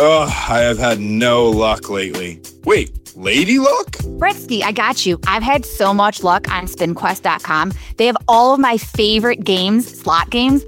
Ugh, I have had no luck lately. Wait, lady luck? Bretsky, I got you. I've had so much luck on SpinQuest.com. They have all of my favorite games, slot games,